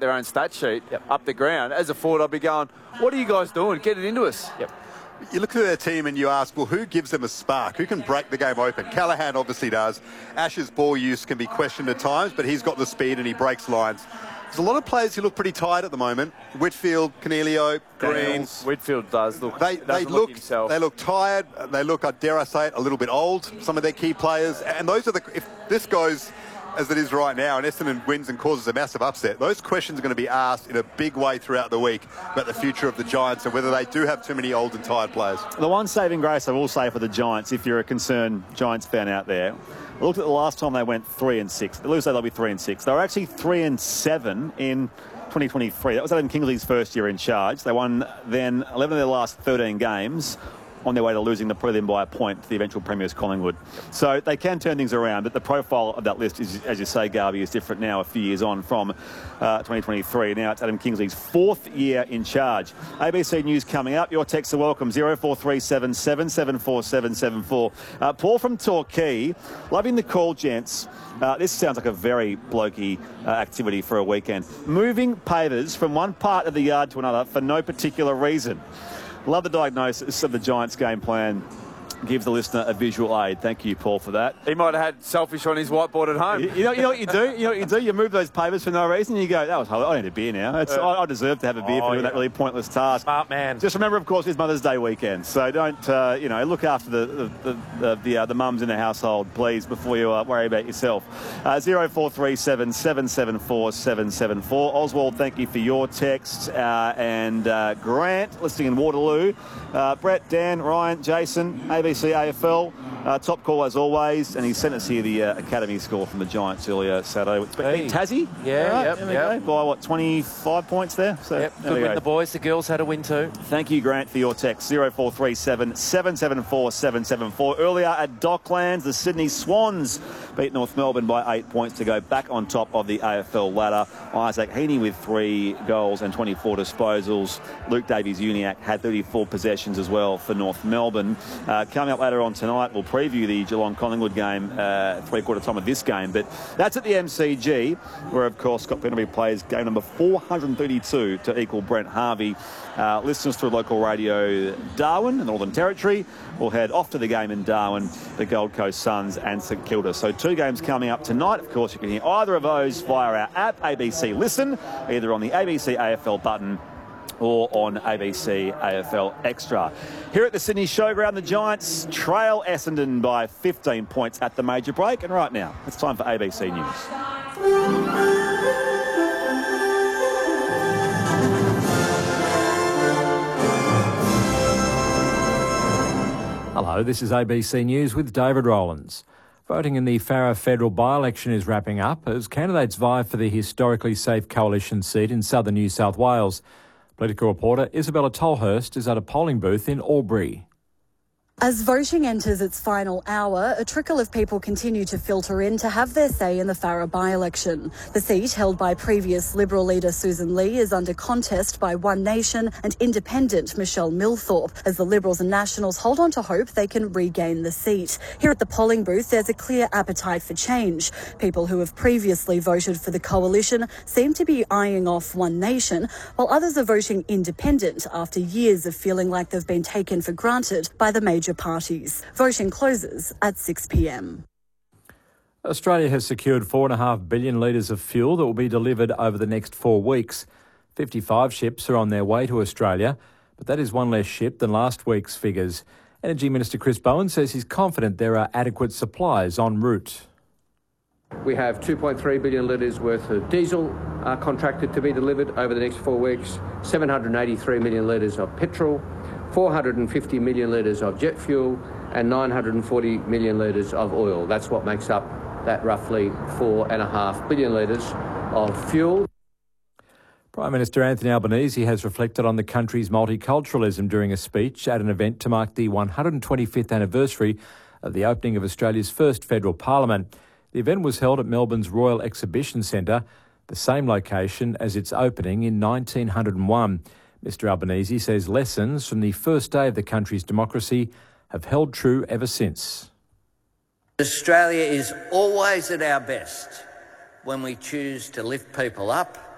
their own stat sheet up the ground. As a forward, I'd be going, what are you guys doing? Get it into us. Yep. You look at their team and you ask, well, who gives them a spark? Who can break the game open? Callaghan obviously does. Ash's ball use can be questioned at times, but he's got the speed and he breaks lines. There's a lot of players who look pretty tired at the moment. Whitfield, Cornelio, Green. Whitfield does look. They look tired. They look, dare I say it, a little bit old. Some of their key players, and those are if this goes as it is right now, and Essendon wins and causes a massive upset, those questions are going to be asked in a big way throughout the week about the future of the Giants and whether they do have too many old and tired players. The one saving grace I will say for the Giants, if you're a concerned Giants fan out there, I looked at the last time they went 3-6. They lose, they'll be 3-6. They were actually 3-7 in 2023. That was Adam Kingsley's first year in charge. They won then 11 of their last 13 games, on their way to losing the prelim by a point to the eventual premiers Collingwood. So they can turn things around, but the profile of that list is, as you say, Garvey, is different now a few years on from 2023. Now it's Adam Kingsley's fourth year in charge. ABC News coming up. Your texts are welcome. 0437 774 774. Paul from Torquay, loving the call, gents. This sounds like a very blokey activity for a weekend. Moving pavers from one part of the yard to another for no particular reason. Love the diagnosis of the Giants' game plan. Gives the listener a visual aid. Thank you, Paul, for that. He might have had selfish on his whiteboard at home. You know what you do? You know what you do? You move those pavers for no reason. You go, that was I need a beer now. I deserve to have a beer for doing that really pointless task. Smart man. Just remember, of course, it's Mother's Day weekend. So don't, look after the mums in the household, please, before you worry about yourself. 0437 774 774. Oswald, thank you for your text. And Grant, listening in Waterloo. Brett, Dan, Ryan, Jason, ABC AFL, top call as always, and he sent us here the academy score from the Giants earlier Saturday. Hey. Tassie? Yeah, yep. By 25 points there? So good win the boys. The girls had a win too. Thank you, Grant, for your text. 0437 774 774. Earlier at Docklands, the Sydney Swans beat North Melbourne by 8 points to go back on top of the AFL ladder. Isaac Heaney with 3 goals and 24 disposals. Luke Davies-Uniacke had 34 possessions as well for North Melbourne. Coming up later on tonight, we'll preview the Geelong-Collingwood game, three-quarter time of this game. But that's at the MCG, where, of course, Scott Penderby plays game number 432 to equal Brent Harvey. Listeners through local radio Darwin, the Northern Territory, will head off to the game in Darwin, the Gold Coast Suns and St Kilda. So 2 games coming up tonight. Of course, you can hear either of those via our app, ABC Listen, either on the ABC AFL button or on ABC AFL Extra. Here at the Sydney Showground, the Giants trail Essendon by 15 points at the major break. And right now, it's time for ABC News. Hello, this is ABC News with David Rowlands. Voting in the Farrer federal by-election is wrapping up as candidates vie for the historically safe coalition seat in southern New South Wales. Political reporter Isabella Tolhurst is at a polling booth in Albury. As voting enters its final hour, a trickle of people continue to filter in to have their say in the Farrer by-election. The seat, held by previous Liberal leader Susan Lee, is under contest by One Nation and independent Michelle Milthorpe, as the Liberals and Nationals hold on to hope they can regain the seat. Here at the polling booth, there's a clear appetite for change. People who have previously voted for the coalition seem to be eyeing off One Nation, while others are voting independent after years of feeling like they've been taken for granted by the major parties. Voting closes at 6 p.m. Australia has secured 4.5 billion litres of fuel that will be delivered over the next 4 weeks. 55 ships are on their way to Australia, but that is one less ship than last week's figures. Energy Minister Chris Bowen says he's confident there are adequate supplies en route. We have 2.3 billion litres worth of diesel contracted to be delivered over the next 4 weeks, 783 million litres of petrol, 450 million litres of jet fuel and 940 million litres of oil. That's what makes up that roughly 4.5 billion litres of fuel. Prime Minister Anthony Albanese has reflected on the country's multiculturalism during a speech at an event to mark the 125th anniversary of the opening of Australia's first federal parliament. The event was held at Melbourne's Royal Exhibition Centre, the same location as its opening in 1901. Mr Albanese says lessons from the first day of the country's democracy have held true ever since. Australia is always at our best when we choose to lift people up